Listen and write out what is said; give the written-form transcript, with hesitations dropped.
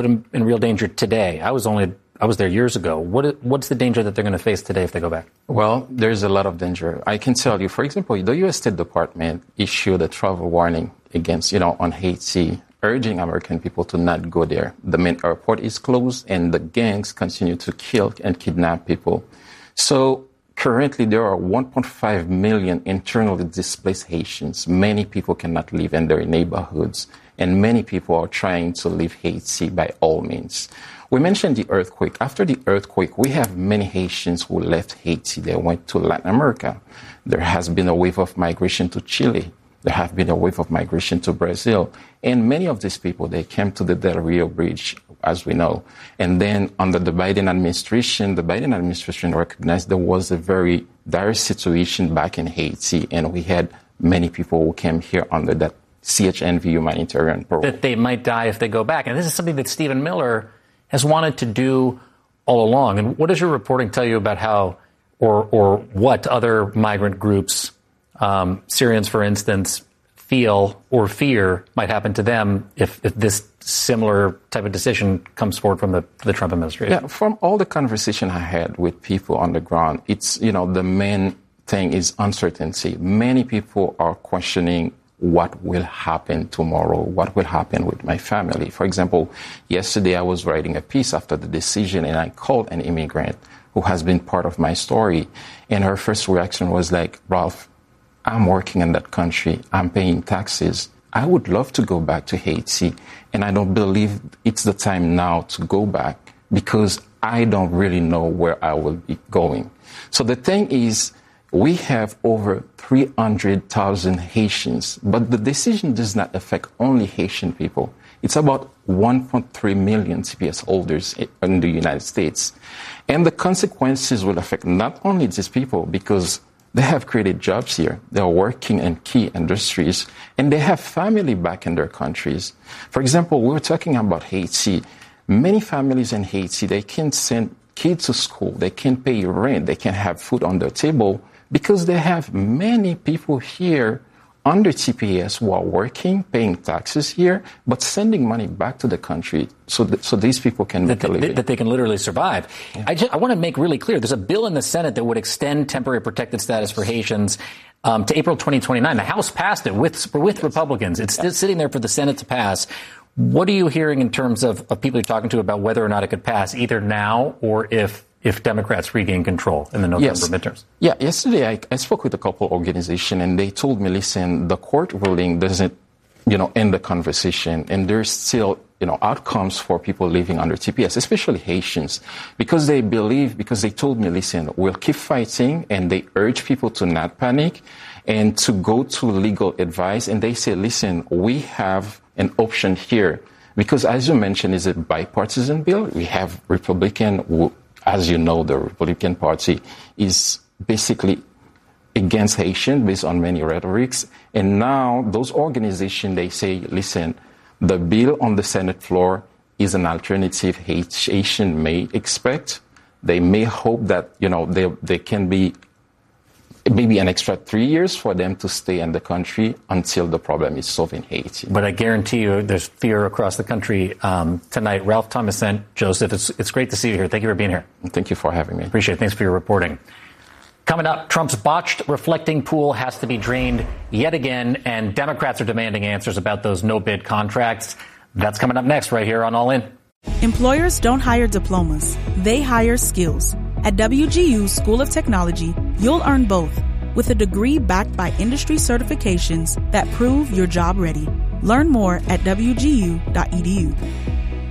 in real danger today? I was there years ago. What's the danger that they're going to face today if they go back? Well, there's a lot of danger. I can tell you, for example, the U.S. State Department issued a travel warning against, on Haiti, urging American people to not go there. The main airport is closed and the gangs continue to kill and kidnap people. So currently there are 1.5 million internally displaced Haitians. Many people cannot live in their neighborhoods and many people are trying to leave Haiti by all means. We mentioned the earthquake. After the earthquake, we have many Haitians who left Haiti. They went to Latin America. There has been a wave of migration to Chile. There have been a wave of migration to Brazil. And many of these people, they came to the Del Rio Bridge, as we know. And then under the Biden administration recognized there was a very dire situation back in Haiti. And we had many people who came here under that CHNV humanitarian program. That they might die if they go back. And this is something that Stephen Miller has wanted to do all along. And what does your reporting tell you about how or what other migrant groups, Syrians, for instance, feel or fear might happen to them if this similar type of decision comes forward from the Trump administration? Yeah, from all the conversation I had with people on the ground, it's, the main thing is uncertainty. Many people are questioning what will happen tomorrow, what will happen with my family. For example, yesterday I was writing a piece after the decision and I called an immigrant who has been part of my story. And her first reaction was like, Ralph, I'm working in that country. I'm paying taxes. I would love to go back to Haiti. And I don't believe it's the time now to go back because I don't really know where I will be going. So the thing is, we have over 300,000 Haitians, but the decision does not affect only Haitian people. It's about 1.3 million TPS holders in the United States. And the consequences will affect not only these people because they have created jobs here. They are working in key industries and they have family back in their countries. For example, we were talking about Haiti. Many families in Haiti, they can't send kids to school. They can't pay rent. They can't have food on their table because they have many people here under TPS who are working, paying taxes here, but sending money back to the country so these people can make a living. That they can literally survive. Yeah. I want to make really clear, there's a bill in the Senate that would extend temporary protected status for Haitians to April 2029. The House passed it with Republicans. It's still sitting there for the Senate to pass. What are you hearing in terms of people you're talking to about whether or not it could pass, either now or if Democrats regain control in the November midterms? Yeah, yesterday I spoke with a couple organizations and they told me, listen, the court ruling doesn't, end the conversation and there's still, outcomes for people living under TPS, especially Haitians, because they told me, listen, we'll keep fighting and they urge people to not panic and to go to legal advice. And they say, listen, we have an option here because as you mentioned, it's a bipartisan bill. We have Republican as you know, the Republican Party is basically against Haitian based on many rhetorics. And now those organizations, they say, listen, the bill on the Senate floor is an alternative Haitian may expect. They may hope that, they can be maybe an extra 3 years for them to stay in the country until the problem is solved in Haiti. But I guarantee you there's fear across the country tonight. Ralph Thomasent, Joseph, it's great to see you here. Thank you for being here. Thank you for having me. Appreciate it. Thanks for your reporting. Coming up, Trump's botched reflecting pool has to be drained yet again, and Democrats are demanding answers about those no-bid contracts. That's coming up next right here on All In. Employers don't hire diplomas. They hire skills. At WGU School of Technology, you'll earn both with a degree backed by industry certifications that prove you're job ready. Learn more at WGU.edu.